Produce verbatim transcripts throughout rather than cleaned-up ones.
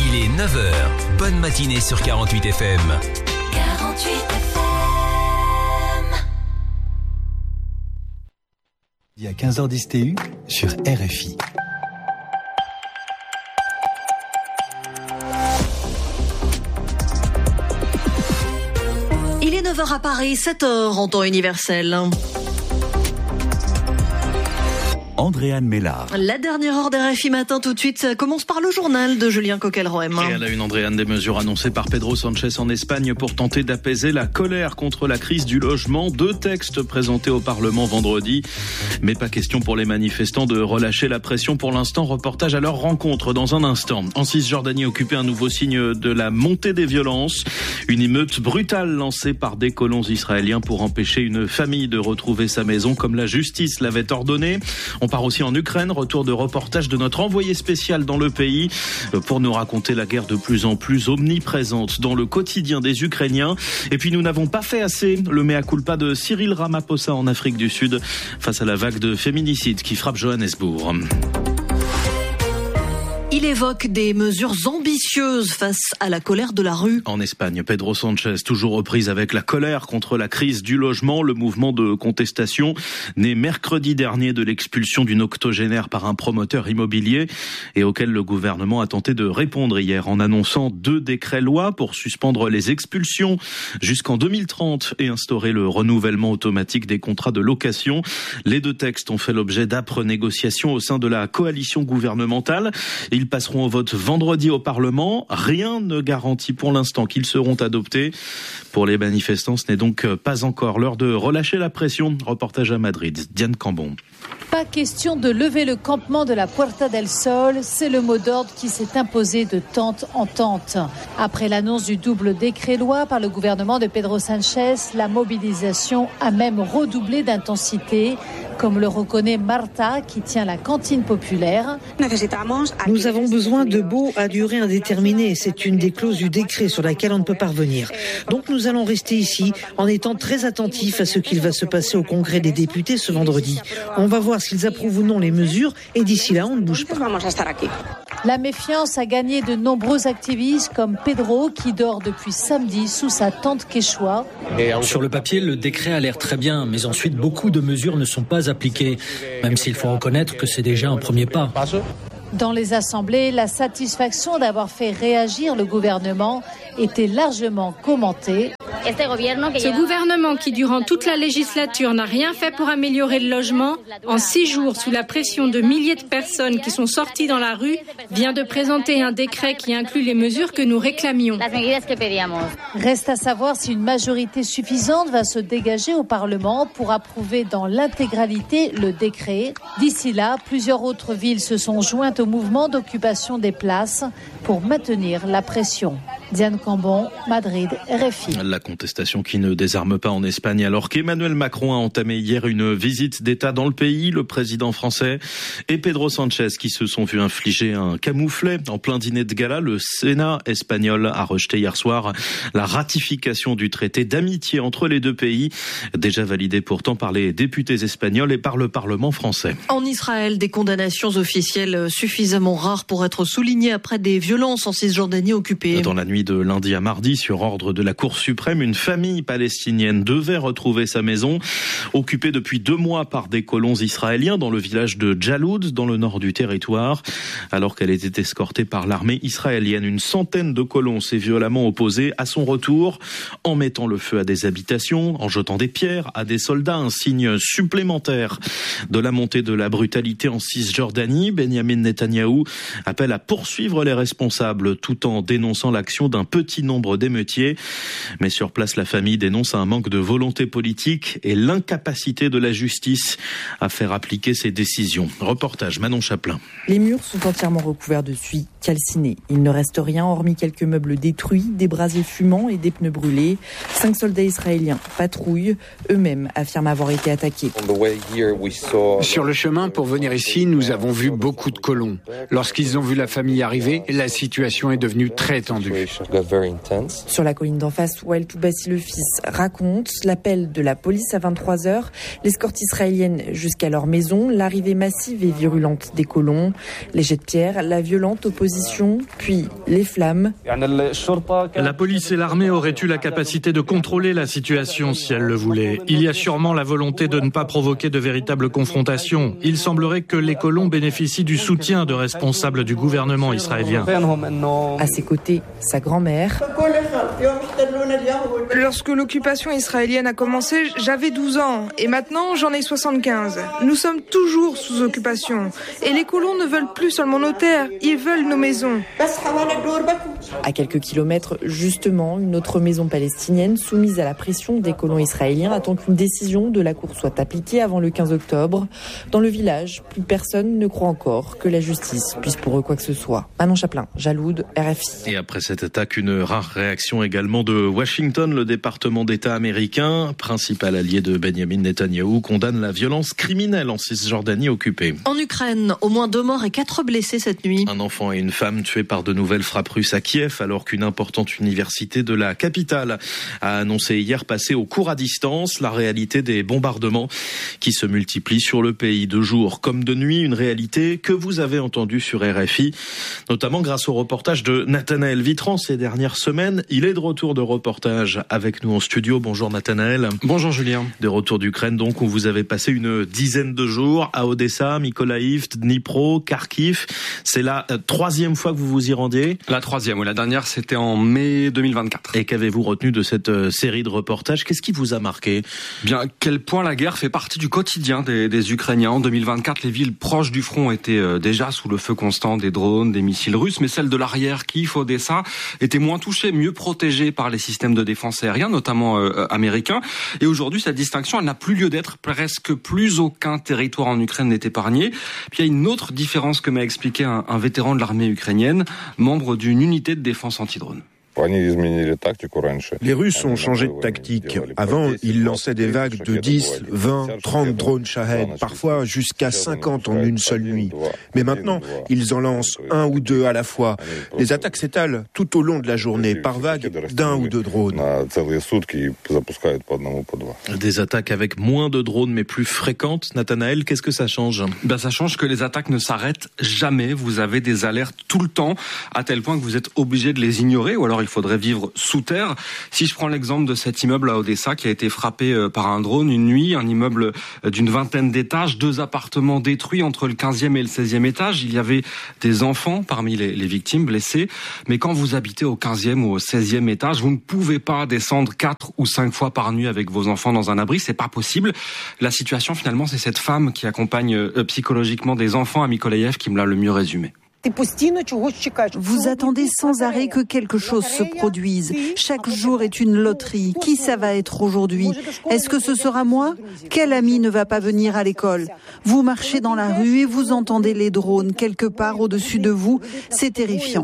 Il est neuf heures. Bonne matinée sur quarante-huit F M. quarante-huit F M. Il y a quinze heures dix T U sur R F I. Il est neuf heures à Paris, sept heures en temps universel. Andréane Mélard. La dernière heure d'R F I Matin tout de suite commence par le journal de Julien Coquelroem. Et à la une, Andréane, des mesures annoncées par Pedro Sanchez en Espagne pour tenter d'apaiser la colère contre la crise du logement. Deux textes présentés au Parlement vendredi. Mais pas question pour les manifestants de relâcher la pression pour l'instant. Reportage à leur rencontre dans un instant. En Cisjordanie, occupé, un nouveau signe de la montée des violences. Une émeute brutale lancée par des colons israéliens pour empêcher une famille de retrouver sa maison comme la justice l'avait ordonné. On part aussi en Ukraine, retour de reportage de notre envoyé spécial dans le pays pour nous raconter la guerre de plus en plus omniprésente dans le quotidien des Ukrainiens. Et puis nous n'avons pas fait assez, le mea culpa de Cyril Ramaphosa en Afrique du Sud face à la vague de féminicides qui frappe Johannesburg. Il évoque des mesures ambitieuses face à la colère de la rue. En Espagne, Pedro Sanchez, toujours aux prises avec la colère contre la crise du logement. Le mouvement de contestation né mercredi dernier de l'expulsion d'une octogénaire par un promoteur immobilier et auquel le gouvernement a tenté de répondre hier en annonçant deux décrets-lois pour suspendre les expulsions jusqu'en deux mille trente et instaurer le renouvellement automatique des contrats de location. Les deux textes ont fait l'objet d'âpres négociations au sein de la coalition gouvernementale. Ils passeront au vote vendredi au Parlement. Rien ne garantit pour l'instant qu'ils seront adoptés. Pour les manifestants, ce n'est donc pas encore l'heure de relâcher la pression. Reportage à Madrid, Diane Cambon. Pas question de lever le campement de la Puerta del Sol, c'est le mot d'ordre qui s'est imposé de tente en tente. Après l'annonce du double décret-loi par le gouvernement de Pedro Sanchez, la mobilisation a même redoublé d'intensité, comme le reconnaît Marta qui tient la cantine populaire. Nous avons besoin de baux à durée indéterminée. C'est une des clauses du décret sur laquelle on ne peut pas revenir. Donc nous allons rester ici en étant très attentifs à ce qu'il va se passer au Congrès des députés ce vendredi. On va voir s'ils approuvent ou non les mesures et d'ici là, on ne bouge pas. La méfiance a gagné de nombreux activistes comme Pedro qui dort depuis samedi sous sa tente quechua. Sur le papier, le décret a l'air très bien, mais ensuite beaucoup de mesures ne sont pas appliquées, même s'il faut reconnaître que c'est déjà un premier pas. Dans les assemblées, la satisfaction d'avoir fait réagir le gouvernement était largement commentée. Ce gouvernement qui, durant toute la législature, n'a rien fait pour améliorer le logement, en six jours, sous la pression de milliers de personnes qui sont sorties dans la rue, vient de présenter un décret qui inclut les mesures que nous réclamions. Reste à savoir si une majorité suffisante va se dégager au Parlement pour approuver dans l'intégralité le décret. D'ici là, plusieurs autres villes se sont jointes au mouvement d'occupation des places pour maintenir la pression. Diane Cambon, Madrid, R F I. La contestation qui ne désarme pas en Espagne alors qu'Emmanuel Macron a entamé hier une visite d'État dans le pays. Le président français et Pedro Sanchez qui se sont vus infliger un camouflet en plein dîner de gala. Le Sénat espagnol a rejeté hier soir la ratification du traité d'amitié entre les deux pays, déjà validé pourtant par les députés espagnols et par le Parlement français. En Israël, des condamnations officielles suffisamment rares pour être soulignées après des violences en Cisjordanie occupée. Dans la nuit de lundi à mardi, sur ordre de la Cour suprême, une famille palestinienne devait retrouver sa maison, occupée depuis deux mois par des colons israéliens dans le village de Jaloud, dans le nord du territoire. Alors qu'elle était escortée par l'armée israélienne, une centaine de colons s'est violemment opposée à son retour, en mettant le feu à des habitations, en jetant des pierres à des soldats, un signe supplémentaire de la montée de la brutalité en Cisjordanie. Benjamin Netanyahou appelle à poursuivre les responsables tout en dénonçant l'action d'un petit nombre d'émeutiers. Mais sur place, la famille dénonce un manque de volonté politique et l'incapacité de la justice à faire appliquer ses décisions. Reportage Manon Chaplin. Les murs sont entièrement recouverts de suie, calcinés. Il ne reste rien hormis quelques meubles détruits, des brasiers fumants et des pneus brûlés. Cinq soldats israéliens patrouillent, eux-mêmes affirment avoir été attaqués. Sur le chemin pour venir ici, nous avons vu beaucoup de colons. Lorsqu'ils ont vu la famille arriver, la situation est devenue très tendue. Sur la colline d'en face, Wael Toubassi le fils raconte l'appel de la police à vingt-trois heures, l'escorte israélienne jusqu'à leur maison, l'arrivée massive et virulente des colons, les jets de pierre, la violente opposition, puis les flammes. La police et l'armée auraient eu la capacité de contrôler la situation si elles le voulaient. Il y a sûrement la volonté de ne pas provoquer de véritables confrontations. Il semblerait que les colons bénéficient du soutien de responsables du gouvernement israélien. À ses côtés, sa grand-mère. Lorsque l'occupation israélienne a commencé, j'avais douze ans et maintenant j'en ai soixante-quinze. Nous sommes toujours sous occupation et les colons ne veulent plus seulement nos terres, ils veulent nos maisons. À quelques kilomètres, justement, une autre maison palestinienne soumise à la pression des colons israéliens attend qu'une décision de la Cour soit appliquée avant le quinze octobre. Dans le village, plus personne ne croit encore que la justice puisse pour eux quoi que ce soit. Manon Chaplin, Jaloud, R F I. Et après cette attaque, une rare réaction également de Washington. Le département d'État américain, principal allié de Benjamin Netanyahou, condamne la violence criminelle en Cisjordanie occupée. En Ukraine, au moins deux morts et quatre blessés cette nuit. Un enfant et une femme tués par de nouvelles frappes russes à Kiev, alors qu'une importante université de la capitale a annoncé hier passer au cours à distance. La réalité des bombardements qui se multiplient sur le pays de jour comme de nuit, une réalité que vous avez entendue sur R F I, notamment grâce au reportage de Nathanaël Vitran ces dernières semaines. Il est de retour de reportage avec nous en studio. Bonjour Nathanaël. Bonjour Julien. De retour d'Ukraine donc, où vous avez passé une dizaine de jours à Odessa, Mykolaïv, Dnipro, Kharkiv. C'est la troisième fois que vous vous y rendiez? La troisième, oui. La dernière, c'était en mai deux mille vingt-quatre. Et qu'avez-vous retenu de cette série de reportages? Qu'est-ce qui vous a marqué? Bien, quel point la guerre fait partie du quotidien des, des Ukrainiens. En deux mille vingt-quatre, les villes proches du front étaient euh, déjà sous le feu constant des drones, des missiles russes, mais celles de l'arrière, Kiev, Odessa, étaient moins touchées, mieux protégées par les systèmes de défense aérienne, notamment euh, américains. Et aujourd'hui, cette distinction, elle n'a plus lieu d'être. Presque plus aucun territoire en Ukraine n'est épargné. Puis il y a une autre différence que m'a expliqué un, un vétéran de l'armée ukrainienne, membre d'une unité de défense anti-drone. Les Russes ont changé de tactique. Avant, ils lançaient des vagues de dix, vingt, trente drones Shahed, parfois jusqu'à cinquante en une seule nuit. Mais maintenant, ils en lancent un ou deux à la fois. Les attaques s'étalent tout au long de la journée, par vague d'un ou deux drones. Des attaques avec moins de drones mais plus fréquentes. Nathanaël, qu'est-ce que ça change? Ben, ça change que les attaques ne s'arrêtent jamais. Vous avez des alertes tout le temps, à tel point que vous êtes obligé de les ignorer, ou alors il faudrait vivre sous terre. Si je prends l'exemple de cet immeuble à Odessa qui a été frappé par un drone une nuit, un immeuble d'une vingtaine d'étages, deux appartements détruits entre le quinzième et le seizième étage. Il y avait des enfants parmi les, les victimes blessées. Mais quand vous habitez au quinzième ou au seizième étage, vous ne pouvez pas descendre quatre ou cinq fois par nuit avec vos enfants dans un abri. C'est pas possible. La situation, finalement, c'est cette femme qui accompagne euh, psychologiquement des enfants à Mykolaïv qui me l'a le mieux résumé. Vous attendez sans arrêt que quelque chose se produise. Chaque jour est une loterie. Qui ça va être aujourd'hui? Est-ce que ce sera moi? Quel ami ne va pas venir à l'école? Vous marchez dans la rue et vous entendez les drones quelque part au-dessus de vous. C'est terrifiant.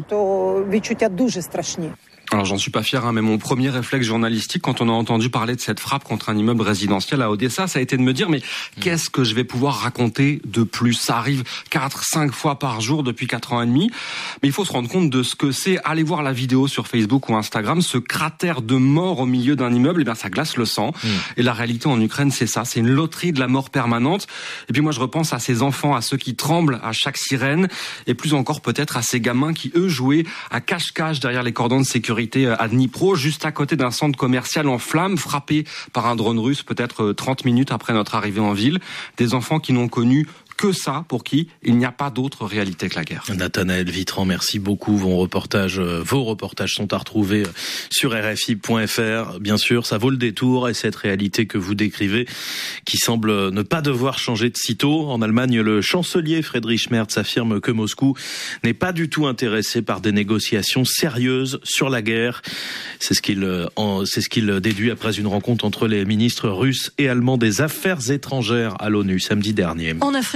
Alors j'en suis pas fier, hein, mais mon premier réflexe journalistique quand on a entendu parler de cette frappe contre un immeuble résidentiel à Odessa, ça a été de me dire mais qu'est-ce que je vais pouvoir raconter de plus? Ça arrive quatre, cinq fois par jour depuis quatre ans et demi, mais il faut se rendre compte de ce que c'est. Allez voir la vidéo sur Facebook ou Instagram, ce cratère de mort au milieu d'un immeuble, et bien ça glace le sang. Mmh. Et la réalité en Ukraine, c'est ça, c'est une loterie de la mort permanente. Et puis moi je repense à ces enfants, à ceux qui tremblent à chaque sirène, et plus encore peut-être à ces gamins qui eux jouaient à cache-cache derrière les cordons de sécurité à Dnipro, juste à côté d'un centre commercial en flammes, frappé par un drone russe peut-être trente minutes après notre arrivée en ville. Des enfants qui n'ont connu que ça, pour qui il n'y a pas d'autre réalité que la guerre. Nathanaël Vitran, merci beaucoup. Vos reportages, vos reportages sont à retrouver sur R F I point F R. Bien sûr, ça vaut le détour, et cette réalité que vous décrivez, qui semble ne pas devoir changer de sitôt. En Allemagne, le chancelier Friedrich Merz affirme que Moscou n'est pas du tout intéressé par des négociations sérieuses sur la guerre. C'est ce qu'il, c'est ce qu'il déduit après une rencontre entre les ministres russes et allemands des Affaires étrangères à l'ONU samedi dernier. En Afrique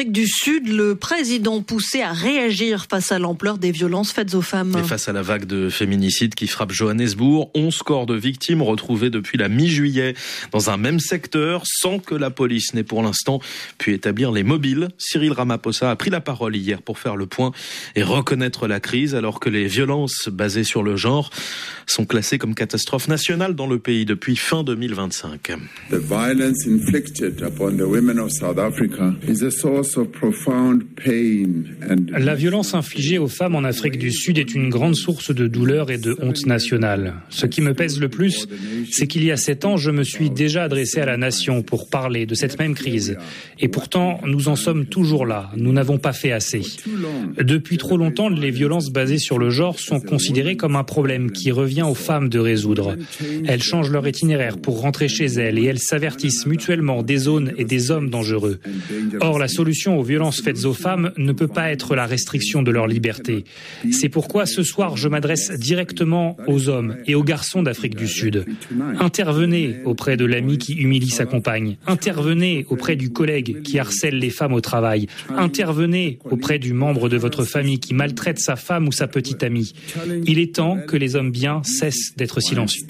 Afrique du Sud, le président poussé à réagir face à l'ampleur des violences faites aux femmes. Et face à la vague de féminicides qui frappe Johannesburg, onze corps de victimes retrouvés depuis la mi-juillet dans un même secteur sans que la police n'ait pour l'instant pu établir les mobiles. Cyril Ramaphosa a pris la parole hier pour faire le point et reconnaître la crise alors que les violences basées sur le genre sont classées comme catastrophe nationale dans le pays depuis fin deux mille vingt-cinq. The violence inflicted upon the women of South Africa is a source of profound pain and... La violence infligée aux femmes en Afrique du Sud est une grande source de douleur et de honte nationale. Ce qui me pèse le plus, c'est qu'il y a sept ans, je me suis déjà adressé à la nation pour parler de cette même crise. Et pourtant, nous en sommes toujours là. Nous n'avons pas fait assez. Depuis trop longtemps, les violences basées sur le genre sont considérées comme un problème qui revient aux femmes de résoudre. Elles changent leur itinéraire pour rentrer chez elles et elles s'avertissent mutuellement des zones et des hommes dangereux. Or, la solution aux violences faites aux femmes ne peut pas être la restriction de leur liberté. C'est pourquoi ce soir, je m'adresse directement aux hommes et aux garçons d'Afrique du Sud. Intervenez auprès de l'ami qui humilie sa compagne. Intervenez auprès du collègue qui harcèle les femmes au travail. Intervenez auprès du membre de votre famille qui maltraite sa femme ou sa petite amie. Il est temps que les hommes bien cessent d'être silencieux.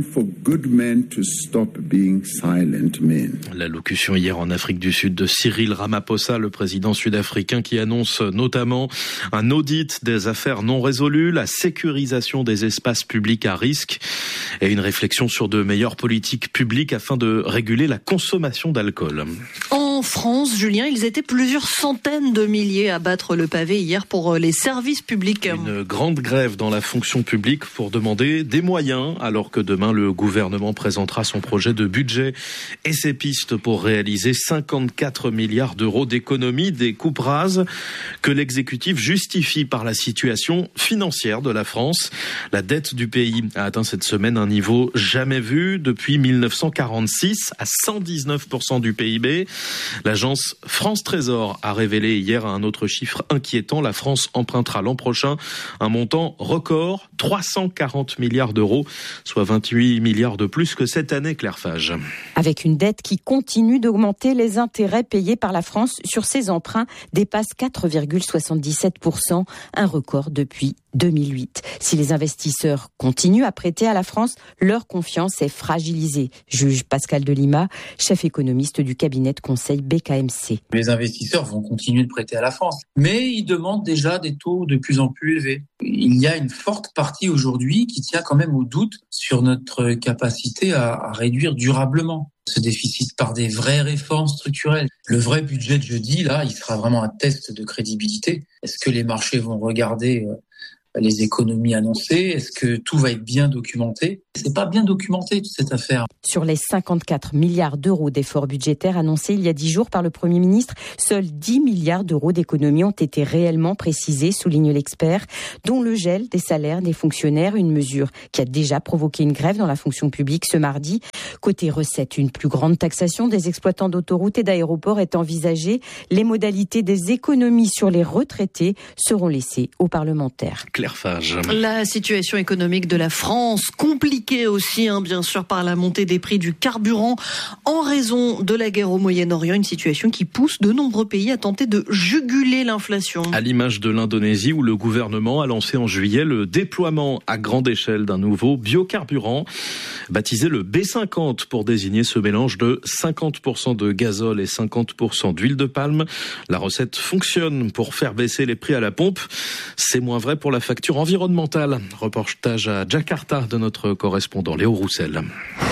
L'allocution hier en Afrique du Sud de Cyril Ramaphosa, le président sud-africain, qui annonce notamment un audit des affaires non résolues, la sécurisation des espaces publics à risque et une réflexion sur de meilleures politiques publiques afin de réguler la consommation d'alcool. En France, Julien, ils étaient plusieurs centaines de milliers à battre le pavé hier pour les services publics. Une grande grève dans la fonction publique pour demander des moyens, alors que demain le gouvernement présentera son projet de budget et ses pistes pour réaliser cinquante-quatre milliards d'euros d'économies, des coupes rases que l'exécutif justifie par la situation financière de la France. La dette du pays a atteint cette semaine un niveau jamais vu depuis mille neuf cent quarante-six à cent dix-neuf pour cent du P I B. L'agence France Trésor a révélé hier un autre chiffre inquiétant. La France empruntera l'an prochain un montant record, trois cent quarante milliards d'euros, soit vingt-huit milliards de plus que cette année, Claire Fage. Avec une dette qui continue d'augmenter, les intérêts payés par la France sur ses emprunts dépassent quatre virgule soixante-dix-sept pour cent, un record depuis deux mille huit. Si les investisseurs continuent à prêter à la France, leur confiance est fragilisée, juge Pascal Delima, chef économiste du cabinet de conseil B K M C. Les investisseurs vont continuer de prêter à la France, mais ils demandent déjà des taux de plus en plus élevés. Il y a une forte partie aujourd'hui qui tient quand même au doute sur notre capacité à, à réduire durablement ce déficit par des vraies réformes structurelles. Le vrai budget de jeudi, là, il sera vraiment un test de crédibilité. Est-ce que les marchés vont regarder euh, les économies annoncées? Est-ce que tout va être bien documenté? C'est pas bien documenté, toute cette affaire. Sur les cinquante-quatre milliards d'euros d'efforts budgétaires annoncés il y a dix jours par le Premier ministre, seuls dix milliards d'euros d'économies ont été réellement précisés, souligne l'expert, dont le gel des salaires des fonctionnaires, une mesure qui a déjà provoqué une grève dans la fonction publique ce mardi. Côté recettes, une plus grande taxation des exploitants d'autoroutes et d'aéroports est envisagée. Les modalités des économies sur les retraités seront laissées aux parlementaires. Claire Fage. La situation économique de la France, compliquée aussi, hein, bien sûr, par la montée des prix du carburant en raison de la guerre au Moyen-Orient, une situation qui pousse de nombreux pays à tenter de juguler l'inflation. À l'image de l'Indonésie, où le gouvernement a lancé en juillet le déploiement à grande échelle d'un nouveau biocarburant, baptisé le B cinquante, pour désigner ce mélange de cinquante pour cent de gazole et cinquante pour cent d'huile de palme. La recette fonctionne pour faire baisser les prix à la pompe. C'est moins vrai pour la facture environnementale. Reportage à Jakarta de notre correspondant Léo Roussel.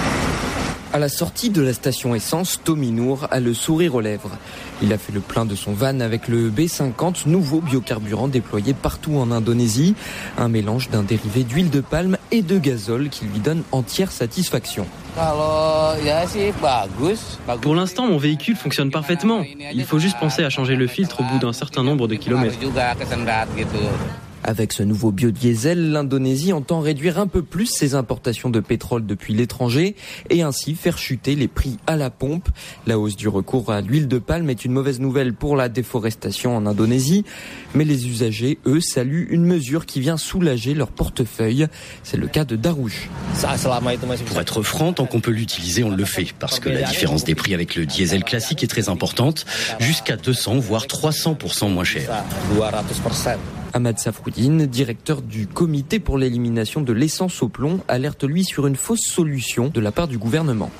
À la sortie de la station essence, Tommy Nour a le sourire aux lèvres. Il a fait le plein de son van avec le B cinquante, nouveau biocarburant déployé partout en Indonésie. Un mélange d'un dérivé d'huile de palme et de gazole qui lui donne entière satisfaction. Pour l'instant, mon véhicule fonctionne parfaitement. Il faut juste penser à changer le filtre au bout d'un certain nombre de kilomètres. Avec ce nouveau biodiesel, l'Indonésie entend réduire un peu plus ses importations de pétrole depuis l'étranger et ainsi faire chuter les prix à la pompe. La hausse du recours à l'huile de palme est une mauvaise nouvelle pour la déforestation en Indonésie, mais les usagers, eux, saluent une mesure qui vient soulager leur portefeuille. C'est le cas de Darouche. Pour être franc, tant qu'on peut l'utiliser, on le fait, parce que la différence des prix avec le diesel classique est très importante, jusqu'à deux cents voire trois cents pour cent moins cher. Ahmad Safroudine, directeur du comité pour l'élimination de l'essence au plomb, alerte lui sur une fausse solution de la part du gouvernement.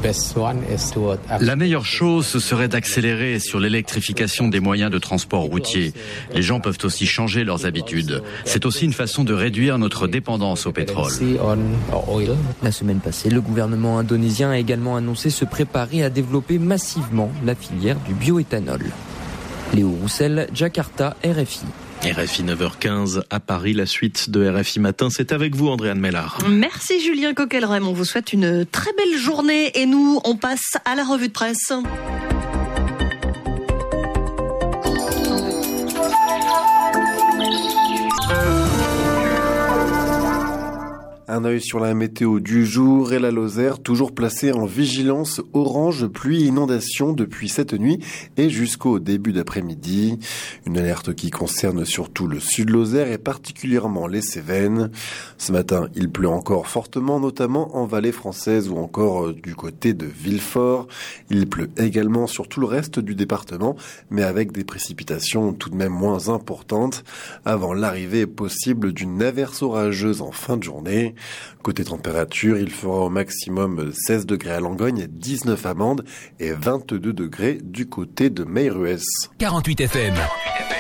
La meilleure chose, ce serait d'accélérer sur l'électrification des moyens de transport routier. Les gens peuvent aussi changer leurs habitudes. C'est aussi une façon de réduire notre dépendance au pétrole. La semaine passée, le gouvernement indonésien a également annoncé se préparer à développer massivement la filière du bioéthanol. Léo Roussel, Jakarta, R F I. R F I neuf heures quinze à Paris, la suite de R F I Matin, c'est avec vous Andréane Mélard. Merci Julien Coquelrem, on vous souhaite une très belle journée et nous on passe à la revue de presse. Un œil sur la météo du jour et la Lozère, toujours placée en vigilance orange pluie inondation depuis cette nuit et jusqu'au début d'après-midi. Une alerte qui concerne surtout le sud Lozère et particulièrement les Cévennes. Ce matin, il pleut encore fortement, notamment en vallée française ou encore du côté de Villefort. Il pleut également sur tout le reste du département, mais avec des précipitations tout de même moins importantes, avant l'arrivée possible d'une averse orageuse en fin de journée. Côté température, il fera au maximum seize degrés à Langogne, dix-neuf à Mende et vingt-deux degrés du côté de Meyrues. quarante-huit F M.